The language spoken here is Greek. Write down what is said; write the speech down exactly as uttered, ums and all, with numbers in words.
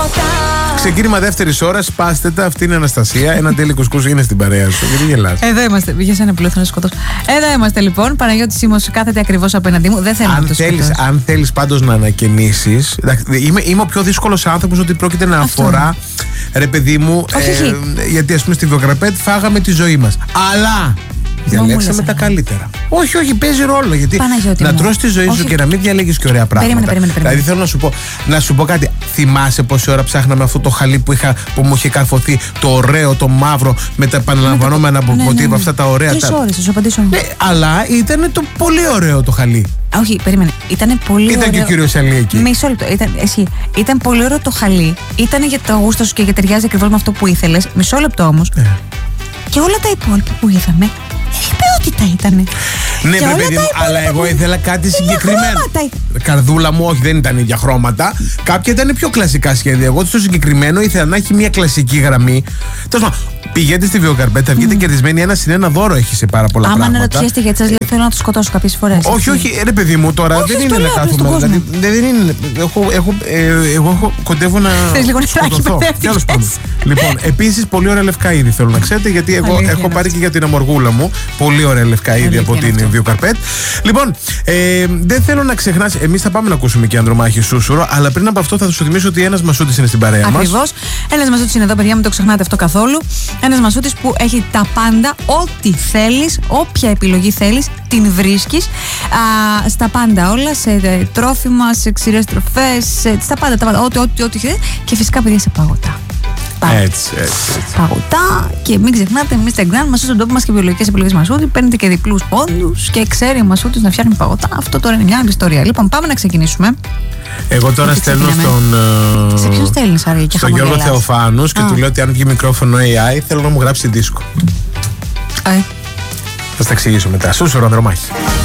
Ξεκίνημα δεύτερης ώρας, σπάστε τα. Αυτή είναι η Αναστασία. Ένα τέλειο κουσκούς είναι στην παρέα σου. Γιατί γελάς? Εδώ είμαστε. Για σένα που λέω θα να σκοτώσω. Εδώ είμαστε λοιπόν. Παναγιώτη Σίμος κάθεται ακριβώς απέναντί μου. Δεν θέλω αν να το θέλεις, σκοτώσω. Αν θέλεις πάντως να ανακαινήσεις. Είμαι, είμαι ο πιο δύσκολος άνθρωπος ότι πρόκειται να Αυτό. αφορά. Ρε παιδί μου, Όχι, ε, όχι. γιατί ας πούμε στη Βιοκραπέτ φάγαμε τη ζωή μας. Αλλά διαλέξαμε τα καλύτερα. Όχι, όχι, παίζει ρόλο. Γιατί Παναγιώτη να μου. τρως τη ζωή Όχι. σου και να μην διαλέγεις και ωραία πράγματα. Περίμενε, περίμενε, περίμενε. Δηλαδή θέλω να σου πω, να σου πω κάτι. Θυμάσαι πόση ώρα ψάχναμε αυτό το χαλί που, είχα, που μου είχε καρφωθεί, το ωραίο, το μαύρο, με τα επαναλαμβανόμενα από Ναι, ναι, μοτίβα, ναι. αυτά τα ωραία. Τρεις τα... ώρες, θα σου απαντήσω. Ναι, αλλά ήταν το πολύ ωραίο το χαλί. Όχι, περίμενε. Ήταν πολύ Ήταν ωραίο. και ο κύριος Αλή εκεί. Μισό λεπτό. Ήταν, εσύ. Ήταν πολύ ωραίο το χαλί. Ήταν για το γούστο σου και για ταιριάζει ακριβώς με αυτό που ήθελες. Μισό λεπτό όμως. Ε. Και όλα τα υπόλοιπα που είδαμε. Η ποιότητα ήταν. Ναι, βρε παιδί μου, αλλά εγώ ήθελα κάτι συγκεκριμένο. Καρδούλα μου, όχι, δεν ήταν ίδια χρώματα. Κάποια ήταν πιο κλασικά σχέδια. Εγώ στο συγκεκριμένο ήθελα να έχει μια κλασική γραμμή. Τέλος πάντων, πηγαίνετε στη Βιοκαρπέτ, θα βγείτε mm. κερδισμένοι. Ένα συν ένα δώρο έχει σε πάρα πολλά Άμα πράγματα. Άμα αναρωτιέστε γιατί σας λέω, θέλω να το σκοτώσω κάποιες φορές. Όχι, όχι, ρε παιδί μου, τώρα όχι, δεν είναι να κάθομαι. Δηλαδή, δεν είναι. Έχω, έχω, ε, εγώ έχω, κοντεύω να. Θες λίγο νεράκι, Τέλος πάντων. Λοιπόν, επίσης, πολύ ωραία λευκά είδη θέλω να ξέρετε, γιατί εγώ Αλήθεια, έχω πάρει και για την αμοργούλα μου. Πολύ ωραία λευκά είδη από την Βιοκαρπέτ. Λοιπόν, ε, δεν θέλω να ξεχνάς, εμείς θα πάμε να ακούσουμε και Ανδρομάχη Σούσουρο, αλλά πριν από αυτό θα σου θυμίσω ότι ένας Μασούτης είναι στην παρέα μας. Ακριβώς. Ένας Μασούτης είναι εδώ, παιδιά, μην το ξεχνάτε αυτό καθόλου. Ένας Μασούτης που έχει τα πάντα, ό,τι θέλεις, όποια επιλογή θέλεις, την βρίσκεις. Α, στα πάντα όλα, σε ε, τρόφιμα, σε ξηρές τροφές, σε, στα πάντα, τα πάντα, ό,τι, ό,τι, ό,τι θέλεις. Και φυσικά, παιδιά, σε παγωτά. Έτσι, έτσι, έτσι. Παγωτά και μην ξεχνάτε, εμείς στα Instagram μας στον τόπο μας και βιολογικές επιλογές Μασούτη. Παίρνετε και διπλούς πόντους και ξέρει ο Μασούτης να φτιάχνει παγωτά. Αυτό τώρα είναι μια άλλη ιστορία. Λοιπόν, πάμε να ξεκινήσουμε. Εγώ τώρα Γιατί στέλνω ξεκινάμε. στον. Σε ποιον στέλνεις, Άρη, και στον Γιώργο χαμογελάς? Θεοφάνους και Α. του λέω ότι αν βγει μικρόφωνο έι άι θέλω να μου γράψει δίσκο. Ε. Θα στα εξηγήσω μετά. Σούσουρο, Ανδρομάχη.